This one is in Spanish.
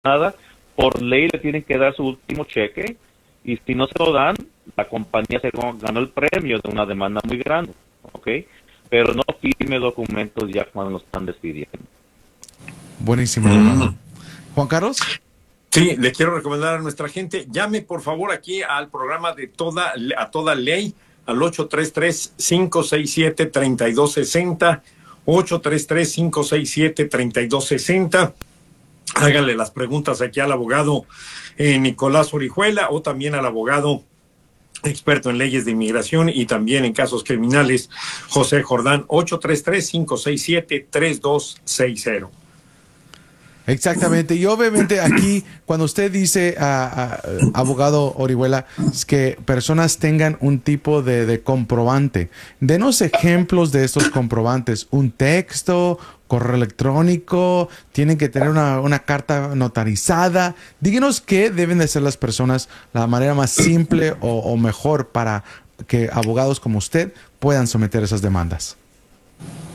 nada, por ley le tienen que dar su último cheque, y si no se lo dan, la compañía se ganó el premio de una demanda muy grande, ¿ok? Pero no firme documentos ya cuando lo están despidiendo. Buenísimo, abogado. Juan Carlos. Sí, le quiero recomendar a nuestra gente, llame por favor aquí al programa de a toda ley, al 833-567-3260, 833-567-3260. Háganle las preguntas aquí al abogado Nicolás Orihuela, o también al abogado experto en leyes de inmigración y también en casos criminales, José Jordán, 833-567-3260. Exactamente. Y obviamente aquí, cuando usted dice, abogado Orihuela, es que personas tengan un tipo de comprobante. Denos ejemplos de estos comprobantes. Un texto, correo electrónico, tienen que tener una carta notarizada. Díganos qué deben de hacer las personas, la manera más simple o mejor para que abogados como usted puedan someter esas demandas.